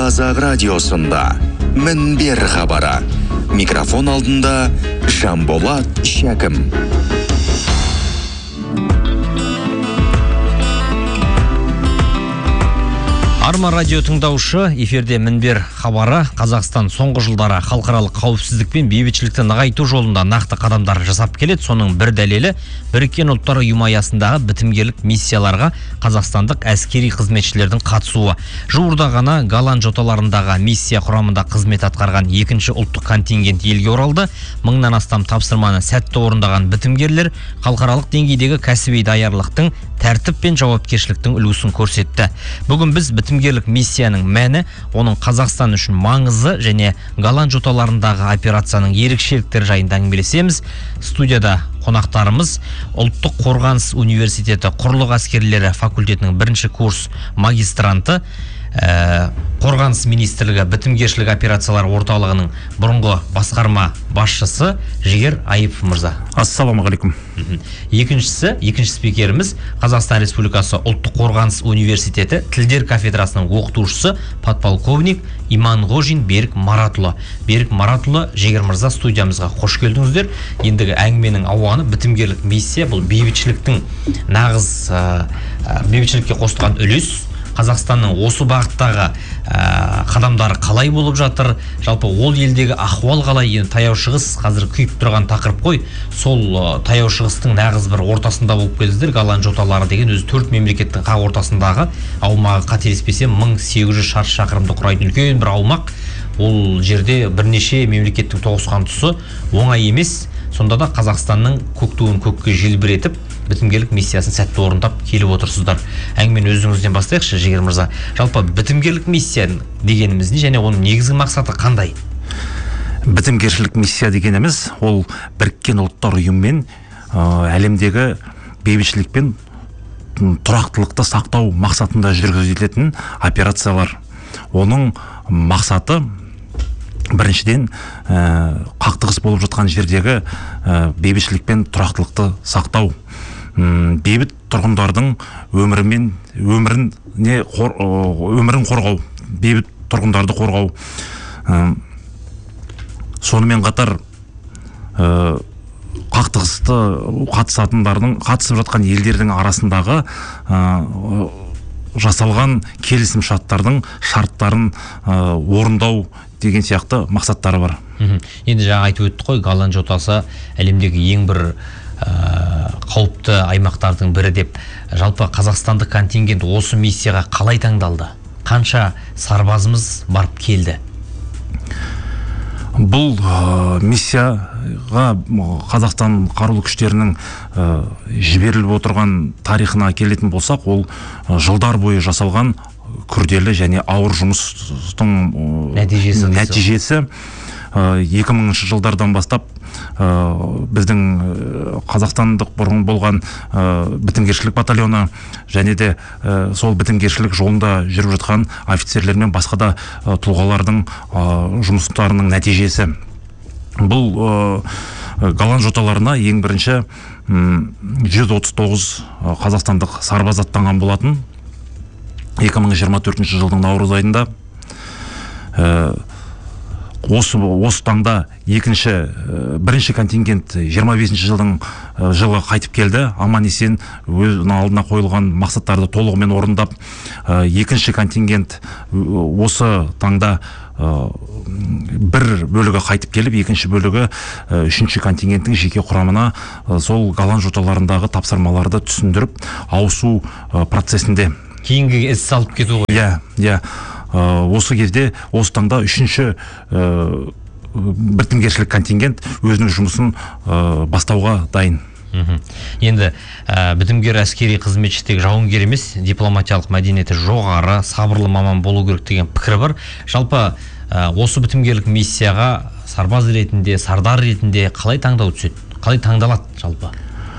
Қазақ радиосында Мінбер хабары. Микрофон алдында Жанболат Шәкім. Арма радио тыңдаушы, эфирде Мінбер хабары. Қазақстан соңғы жылдары халықаралық қауіпсіздік пен бейбітшілікті нығайту жолында нақты қадамдар жасап келеді. Соның бір дәлелі Біріккен ұлттар ұйымы аясындағы бітімгерлік миссияларға қазақстандық әскери қызметшілердің қатысуы. Жуырда ғана Голланд жоталарындағы миссия құрамында қызмет атқарған екінші ұлттық контингент елге оралды. 1000-нан астам тапсырманы сәтті орындаған бітімгерлер халықаралық деңгейдегі кәсіби даярлықтың, тәртіп пен жауапкершіліктің үлгісін көрсетті. Бүгін біз бітімгерлік миссияның мәні, оның Қазақстан үшін маңызы және Голланд жоталарындағы операцияның ерекшеліктері жайында әңгімелесеміз. Студияда қонақтарымыз Ұлттық қорғаныс университеті құрлық әскерлері факультетінің 1-ші курс магистранты, Қорғаныс министрлігі бітімгершілік операциялар орталығының бұрынғы басқарма басшысы Жігер Айып мырза. Ассаламағалейкум. Екінші спикеріміз Қазақстан Республикасы Ұлттық қорғаныс университеті тілдер кафедрасының оқытушысы подполковник Иманғожин Берік Маратұлы. Берік Маратұлы, Жігер мырза, студиямызға қош келдіңіздер. Ендігі әңгіменің ауаны бітімгерлік миссия, бұл бейбітшіліктің нағыз бейбітшілікке қосылған үлес. Қазақстанның осы бағыттағы қадамдары қалай болып жатыр? Жалпы ол елдегі ахуал қалай? Енді таяу шығыс қазір күйіп тұрған тақырып қой. Сол таяу шығыстың нағыз бір ортасында болып келдіңіздер. Голланд жоталары деген өзі 4 мемлекеттің қақ ортасындағы аумағы, қателеспесем 1800 шаршы шақырымды құрайтын үлкен бір аумақ. Ол жерде бірнеше мемлекеттің тоғысқан тұсы оңай емес. Сонда да Қазақстанның көк туын көкке желбіретіп бітімгерлік миссиясын сәтті орындап келіп отырсыздар. Әңгімені өзіңізден бастайықшы, Жігер мырза. Жалпы бітімгерлік миссия дегеніміз не және оның негізгі мақсаты қандай? Бітімгершілік миссия дегеніміз ол Біріккен ұлттар ұйымымен әлемдегі бейбітшілік пен тұрақтылықты сақтау мақсатында жүргізілетін операциялар. Оның мақсаты біріншіден қақтығыс болып жатқан жердегі бейбітшілік пен тұрақтылықты сақтау, бейбіт тұрғындардың өмірін қорғау, бейбіт тұрғындарды қорғау. Сонымен қатар қақтығысты қатысып жатқан елдердің арасындағы жасалған келісім шарттарын орындау деген сияқты мақсаттары бар. Енді жаңа айтып өтті қой, Голланд жотасы әлемдегі ең бір қауіпті аймақтардың бірі деп. Жалпы қазақстандық контингент осы миссияға қалай таңдалды? Қанша сарбазымыз барып келді? Бұл миссияға Қазақстан қарулы күштерінің жіберіліп отырған тарихына келетін болсақ, ол жылдар бойы жасалған күрделі және ауыр жұмыстың нәтижесі. 2000 жылдардан бастап біздің қазақстандық бұрын болған бітімгершілік батальоны және де сол бітімгершілік жолында жүріп жатқан офицерлер мен басқа да тұлғалардың жұмыстарының нәтижесі. Бұл Голланд жоталарына ең бірінші 139 қазақстандық сарбаз аттанған болатын. 2024 жылдың наурыз айында осы таңда бірінші контингент 25 жылы қайтып келді. Аман есен өзінің алдына қойылған мақсаттарды толығымен орындап, екінші контингент осы таңда бір бөлігі қайтып келіп, екінші бөлігі үшінші контингенттің жеке құрамына сол Голланд жоталарындағы тапсырмаларды түсіндіріп ауысу процесінде. Кейінгі із салып кету ғой. Иә. Осы кезде, осы таңда үшінші бітімгершілік контингент өзінің жұмысын бастауға дайын. Енді бітімгер әскери қызметші тек жауынгер емес, дипломатиялық мәдениеті жоғары, сабырлы маман болу керек деген пікір бар. Жалпы осы бітімгерлік миссияға сарбаз ретінде, сардар ретінде қалай таңдау түседі? Қалай таңдалады жалпы?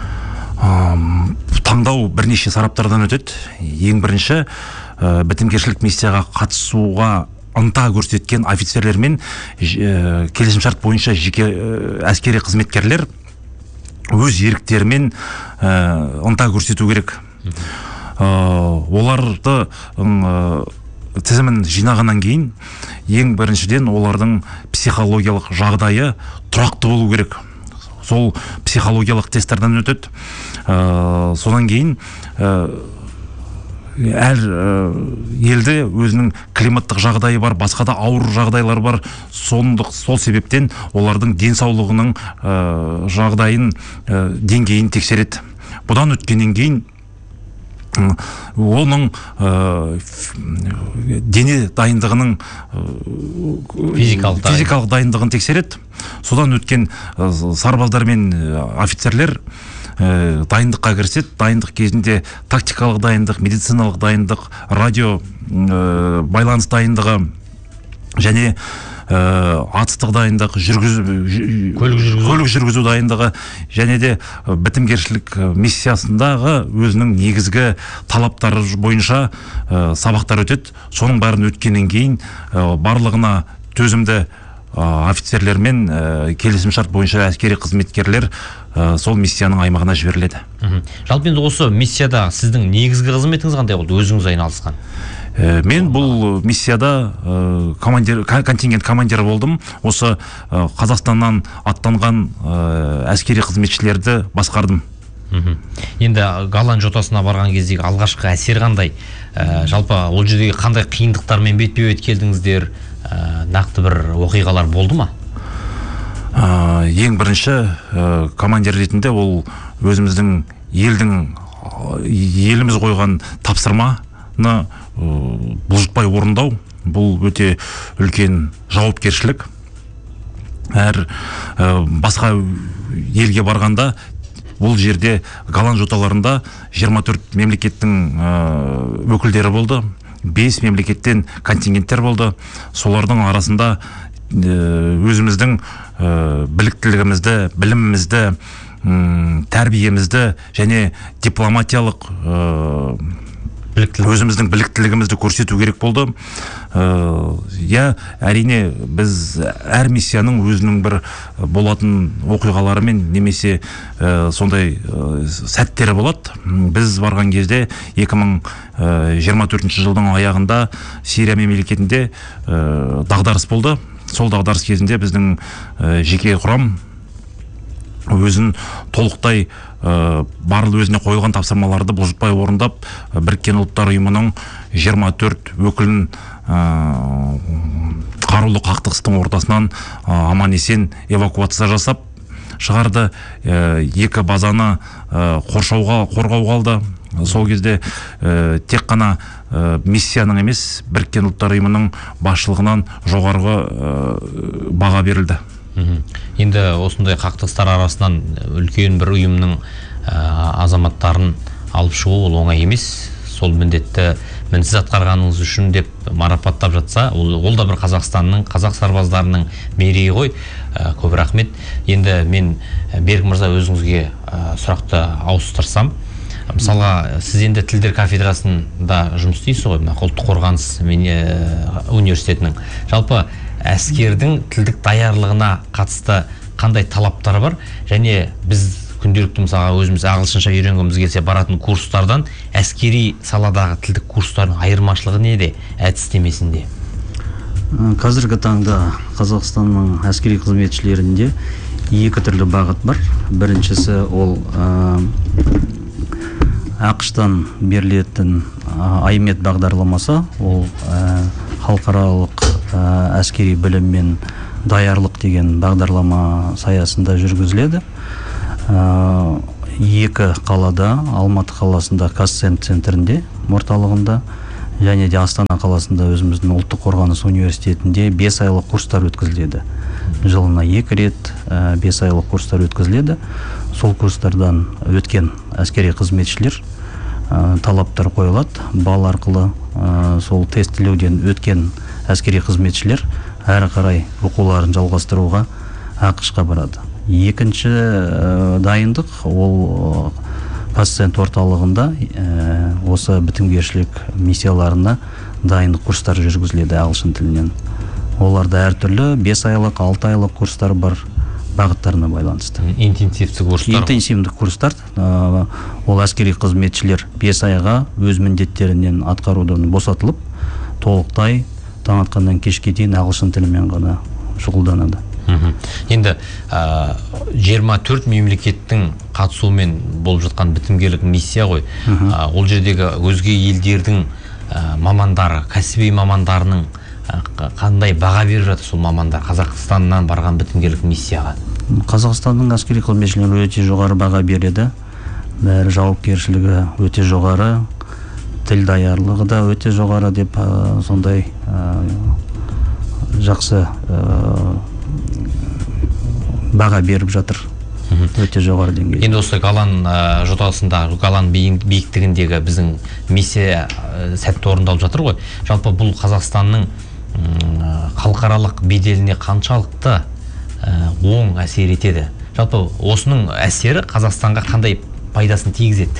Таңдау бірнеше сараптардан өтеді. Ең бірінші, бітімгершілік миссияға қатысуға ынта көрсеткен офицерлер мен келісімшарт бойынша жеке әскери қызметкерлер өз еріктерімен ынта көрсету керек. Оларды тізімін жинағаннан кейін ең біріншіден олардың психологиялық жағдайы тұрақты болу керек. Сол психологиялық тесттардан өтеді. Содан кейін әр елде өзінің климаттық жағдайы бар, басқа да ауыр жағдайлар бар. Сол себептен олардың денсаулығының жағдайын, деңгейін тексереді. Бұдан өткеннен кейін оның дене дайындығының физикалық дайындығын тексереді. Содан өткен сарбаздар мен офицерлер дайындыққа кіріседі. Дайындық кезінде тактикалық дайындық, медициналық дайындық, радио байланыс дайындығы және атыстық дайындық, көлік жүргізу дайындығы және де бітімгершілік миссиясындағы өзінің негізгі талаптары бойынша сабақтар өтеді. Соның бәрін өткеннен кейін барлығына төзімді офицерлер мен келісімшарт бойынша әскери қызметкерлер сол миссияның аймағына жіберіледі. Жалпы енді осы миссияда сіздің негізгі қызметіңіз қандай болды, өзіңіз айналысқан? Мен бұл миссияда контингент командирі болдым. Осы Қазақстаннан аттанған әскери қызметшілерді басқардым. Енді Голланд жотасына барған кездегі алғашқы әсер қандай? Жалпы ол жердегі қандай қиындықтармен бетпе-бет келдіңіздер? Нақты бір оқиғалар болды ма? Ең бірінші командир ретінде ол өзіміздің еліміз қойған тапсырманы бұлжытпай орындау. Бұл өте үлкен жауапкершілік. Әр басқа елге барғанда бұл жерде Голланд жоталарында 24 мемлекеттің өкілдері болды. 5 мемлекеттен контингенттер болды. Солардың арасында өзіміздің біліктілігімізді, білімімізді, тәрбиемізді және дипломатиялық өзіміздің біліктілігімізді көрсету керек болды. Әрине біз әр миссияның өзінің бір болатын оқиғаларымен немесе сондай сәттері болады. Біз барған кезде 2024 жылдың аяғында Сирия мемлекетінде дағдарыс болды. Сол дағдарыс кезінде біздің жеке құрам өзін толықтай барлық өзіне қойылған тапсырмаларды бұлжытпай орындап, Біріккен ұлттар ұйымының 24 өкілін қарулы қақтығыстың ортасынан аман-есен эвакуация жасап шығарды. 2 базаны қорғауға алды. Сол кезде тек қана миссияның емес, Біріккен ұлттар ұйымының басшылығынан жоғарғы баға берілді. Енді осындай қақтығыстар арасынан үлкен бір ұйымның азаматтарын алып шығу ол оңай емес. Сол міндетті мінсіз атқарғаныңыз үшін деп марапаттап жатса, ол да бір Қазақстанның, қазақ сарбаздарының мерейі ғой. Көп рахмет. Енді мен Берік мырза өзіңізге сұрақты ауыстырсам, мысалға сіз енді тілдер кафедрасында жұмыс істейсіз ғой, ұлттық қорғаныс университетінің. Жалпы әскердің тілдік даярлығына қатысты қандай талаптары бар, және біз күнделікті мысалға өзіміз ағылшынша үйренгіміз келсе баратын курстардан әскери саладағы тілдік курстардың айырмашылығы неде, әдістемесінде? Қазіргі таңда Қазақстанның әскери қызметшілерінде 2 түрлі бағыт бар. Біріншісі ол ақштан берілетін аймет бағдарламасы, ол халықаралық әскери білім мен даярлық деген бағдарлама саясында жүргізіледі. 2 қалада, Алматы қаласында Казцентр центрінде орталығында және де Астана қаласында өзіміздің ұлттық қорғаныс университетінде 5 айлық курстар өткізіледі. Жылына 2 рет 5 айлық курстар өткізіледі. Сол курстардан өткен әскери қызметшілер талаптар қойылады. Балл арқылы сол тестілеуден өткен әскери қызметшілер әрі қарай оқуларын жалғастыруға ақшқа барады. Екінші дайындық ол Казцентр орталығында осы бітімгершілік миссияларына дайындық курстар жүргізіледі ағылшын тілінен. Оларда әртүрлі 5 айлық, 6 айлық курстар бар, бағыттарына байланысты. Интенсивті курстар. Ол әскери қызметшілер 5 айға өз міндеттерінен атқарудан босатылып, толықтай таң атқаннан кешке дейін ағылшын тілімен ғана шұғылданады. Енді 24 мемлекеттің қатысуымен болып жатқан бітімгерлік миссия ғой. Ол жердегі өзге елдердің мамандары, кәсіби мамандарының қандай баға беріп жатыр сол мамандар Қазақстаннан барған бітімгерлік миссияға? Қазақстанның әскери қызметшілері өте жоғары баға береді. Бәрі жауапкершілігі өте жоғары, тіл даярлығы да өте жоғары деп сондай жақсы баға беріп жатыр. Өте жоғары деңгейде. Енді осы Голланд жотасындағы, Голланд биіктігіндегі біздің миссия сәтті орындалып жатыр ғой. Жалпы бұл Қазақстанның халықаралық беделіне қаншалықты оң әсер етеді? Жалпы осының әсері Қазақстанға қандай пайдасын тигізеді?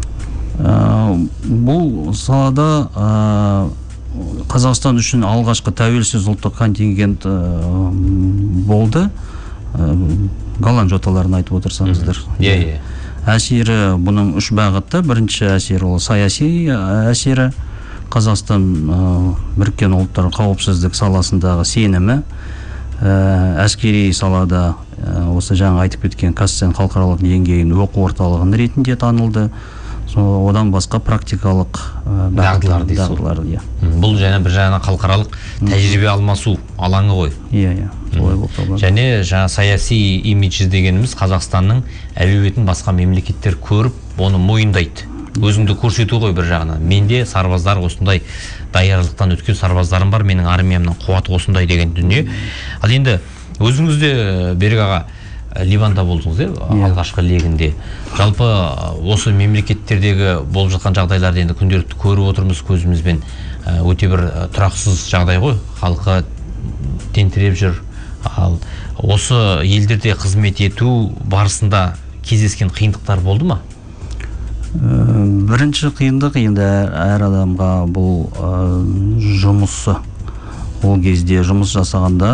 Бұл салада Қазақстан үшін алғашқы тәуелсіз ұлттық контингент болды. Голланд жоталарын айтып отырсаңыздар. Әсері бұның үш бағытта. Бірінші әсері ол саяси әсері. Қазақстан біріккен ұлттар қауіпсіздік саласындағы сенімі, әскери салада осы жаңа айтып кеткен Казцен халықаралық деңгейін оқу орталығын ретінде танылды. Одан басқа практикалық дағдылар. Бұл және бір жағынан халықаралық тәжірибе алмасу алаңы ғой. Солай болып табылады. Және жаңа саяси имидж дегеніміз Қазақстанның әлеуетін басқа мемлекеттер көріп, оны мойындайды. Өзіңді көрсету ғой бір жағынан. Менде сарбаздар осындай даярлықтан өткен сарбаздарым бар, менің армиямның қуаты осындай деген дүние. Ал енді өзіңіз де Берік аға Ливанда болдыңыз, алғашқы легінде. Жалпы осы мемлекеттердегі болып жатқан жағдайларды енді күнделікті көріп отырмыз көзімізбен. Өте бір тұрақсыз жағдай ғой, халқы тентіреп жүр. Ал осы елдерде қызмет ету барысында кездескен қиындықтар болды ма? Бірінші қиындық енді әр адамға бұл жұмысы. Ол кезде жұмыс жасағанда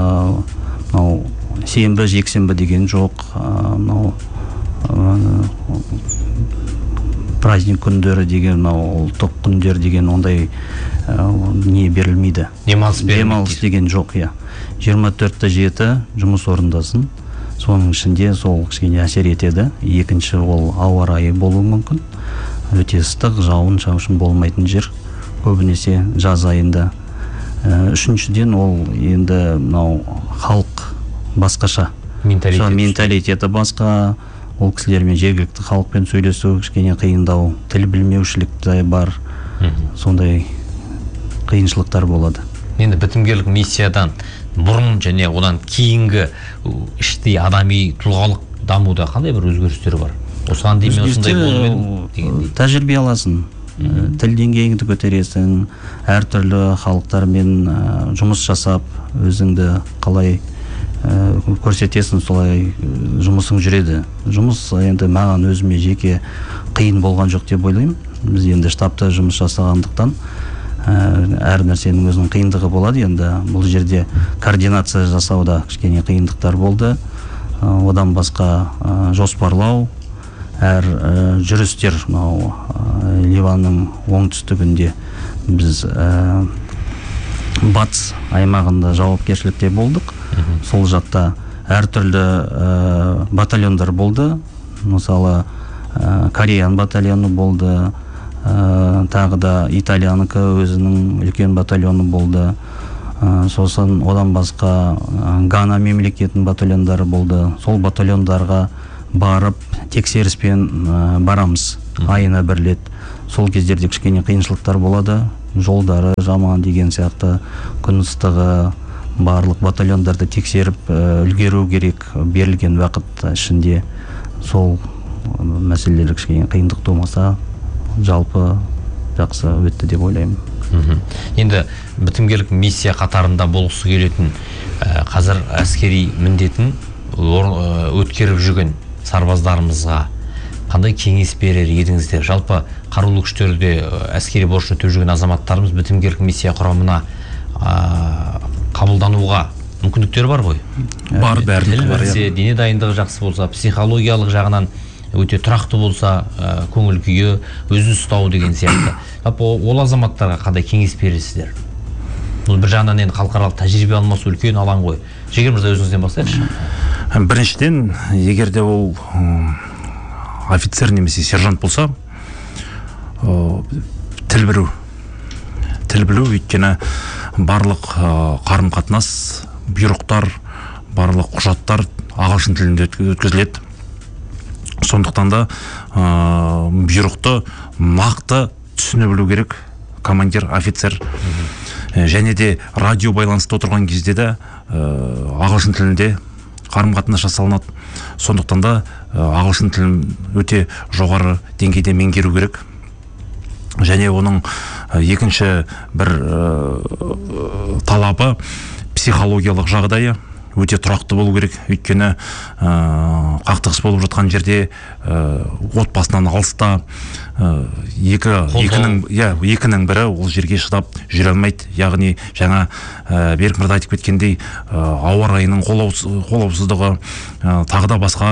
сенбі, жексенбі деген жоқ, праздник күндері деген, ұлттық күндер деген ондай не берілмейді. Демалыс деген жоқ, 24/7 жұмыс орындасын. Соның ішінде сол кішкене әсер етеді. Екінші ол ауа райы болуы мүмкін. Өте ыстық, жауын-шашын болмайтын жер, көбінесе жаз айында. Үшіншіден ол енді халық басқаша. Менталитеті басқа. Ол кісілермен, жергілікті халықпен сөйлесу кішкене қиындау, тіл білмеушілікті бар. Сондай қиыншылықтар болады. Енді бітімгерлік миссиядан бұрын және одан кейінгі іштей адами тұлғалық дамуда қандай бір өзгерістер бар? Осыған дейін осындай болып еді? Тәжірибе аласың, тіл деңгейіңді көтересің, әртүрлі халықтармен жұмыс жасап, өзіңді қалай көрсетесің, солай жұмысың жүреді. Жұмыс енді маған өзіме жеке қиын болған жоқ деп ойлаймын. Біз енді штабта жұмыс жасағандықтан әр нәрсенің өзінің қиындығы болады. Енді бұл жерде координация жасауда кішкене қиындықтар болды. Одан басқа жоспарлау, әр жүрістер Ливанның оңтүстігінде біз батыс аймағында жауапкершілікте болдық. Сол жақта әртүрлі батальондар болды. Мысалы Кореян батальоны болды, тағы да Италияныкі өзінің үлкен батальоны болды. Сосын одан басқа Гана мемлекетінің батальондары болды. Сол батальондарға барып тексеріспен барамыз айына бір рет. Сол кездерде кішкене қиыншылықтар болады. Жолдары жаман деген сияқты, күн ыстығы, барлық батальондарды тексеріп үлгеру керек берілген уақыт ішінде. Сол мәселелер кішкене қиындық тумаса, жалпы жақсы өтті деп ойлаймын. Енді бітімгерлік миссия қатарында болғысы келетін қазір әскери міндетін өткеріп жүрген сарбаздарымызға қандай кеңес берер едіңіздер? Жалпы қарулы күштерде әскери борышын өтеп жүрген азаматтарымыз бітімгерлік миссия құрамына қабылдануға мүмкіндіктері бар ғой? Бар, бәрі бар. Дене дайындығы жақсы болса, психологиялық жағынан өте тұрақты болса, көңіл күйі, өзін ұстау деген сияқты. Ол азаматтарға қандай кеңес бересіздер? Бұл бір жағынан енді халықаралық тәжірибе алмасу үлкен алаң ғой. Жігер мырза, өзіңізден бастайықшы. Біріншіден, егер де ол офицер немесе сержант болса, тіл білу, өйткені барлық қарым-қатынас, бұйрықтар, барлық құжаттар ағылшын тілінде өткізіледі. Сондықтан да бұйрықты нақты түсіне білу керек командир, офицер. Және де радио байланыста отырған кезде де ағылшын тілінде қарым-қатынас жасалынады. Сондықтан да ағылшын тілін өте жоғары деңгейде меңгеру керек. Және оның екінші бір талабы психологиялық жағдайы өте тұрақты болу керек. Өйткені қақтығыс болып жатқан жерде отбасынан алыста екінің бірі ол жерге шыдап жүре алмайды. Яғни жаңа Берік мырза айтып кеткендей, ауа райының қолаусыздығы, тағы да басқа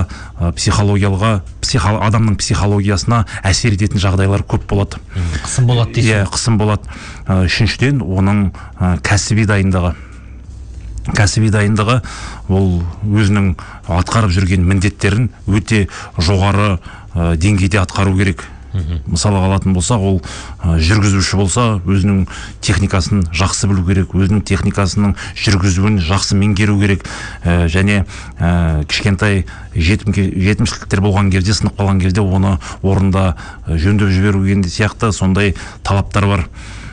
адамның психологиясына әсер ететін жағдайлар көп болады. Қысым болады дейсіз? Қысым болады. Үшіншіден, оның кәсіби дайындығы ол өзінің атқарып жүрген міндеттерін өте жоғары деңгейде атқару керек. Мысалы алатын болса, ол жүргізуші болса, өзінің техникасын жақсы білу керек, өзінің техникасының жүргізуін жақсы меңгеру керек. Және кішкентай жетімшіліктер болған кезде, сынып қалған кезде оны орында жөндеп жіберу сияқты сондай талаптар бар.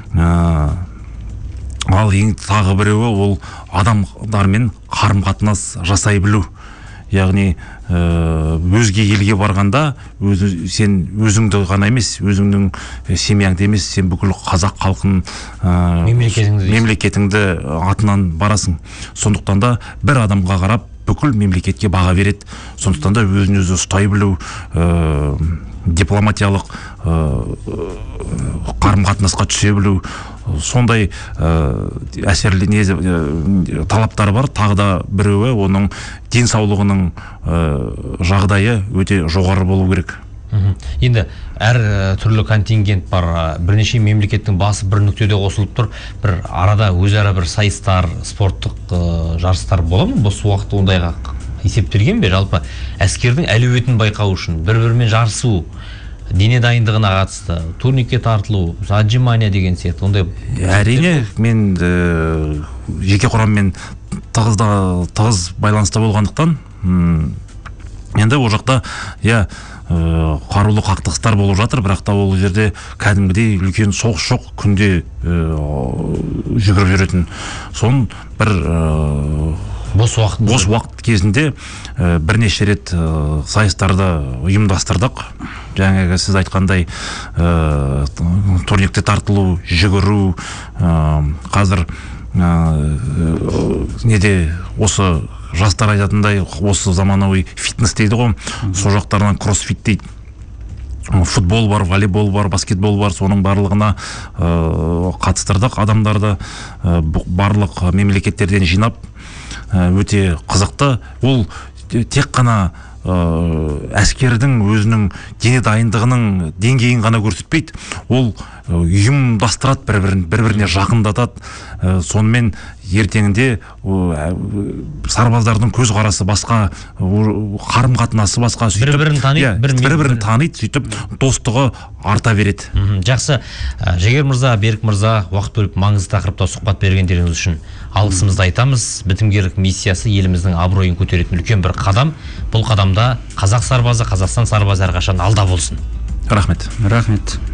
Ал ең тағы біреуі ол адамдармен қарым-қатынас жасай білу. Яғни өзге елге барғанда сен өзіңді ғана емес, өзіңнің семьяңды емес, сен бүкіл қазақ халқын мемлекетіңді атынан барасың. Сондықтан да бір адамға қарап бүкіл мемлекетке баға береді. Сондықтан да өзін өзі ұстай білу, дипломатиялық қарым-қатынасқа түсе білу, сондай әсерлі талаптары бар. Тағы да біреуі оның денсаулығының жағдайы өте жоғары болу керек. Енді әр түрлі контингент бар, бірнеше мемлекеттің басы бір нүктеде қосылып тұр, бір арада өзара бір сайыстар, спорттық жарыстар бола ма? Бос уақыт ондайға есептелген бе? Жалпы әскердің әлеуетін байқау үшін бір-бірімен жарысу, дене дайындығына қатысты, турникке тартылу, отжимания деген сияқты, ондай. Әрине, мен жеке құраммен тығыз байланыста болғандықтан, енді ол жақта қарулы қақтығыстар болып жатыр, бірақ та ол жерде кәдімгідей үлкен соғыс жоқ, күнде жүгіріп жүретін. Соның бір бос уақыт кезінде бірнеше рет сайыстарды ұйымдастырдық. Жаңағы сіз айтқандай турникте тартылу, жүгіру, қазір осы жастар айтатындай осы заманауи фитнес дейді ғой, сол жақтарынан кроссфит дейді. Футбол бар, волейбол бар, баскетбол бар, соның барлығына қатыстырдық адамдарды, барлық мемлекеттерден жинап, өте қызықты. Ол тек қана әскердің өзінің дене дайындығының деңгейін ғана көрсетпейді, ол ұйымдастырады, бір-біріне жақындатады. Сонымен ертеңінде сарбаздардың көзқарасы басқа, қарым-қатынасы басқа, бір-бірін таниды, сөйтіп достығы арта береді. Жақсы, Жігер мырза, Берік мырза, уақыт бөліп маңызды тақырыпта сұхбат бергендеріңіз үшін алғысымызды айтамыз. Бітімгерлік миссиясы еліміздің абыройын көтеретін үлкен бір қадам. Бұл қадамда қазақ сарбазы, Қазақстан сарбазы әрқашан алда болсын. Рахмет.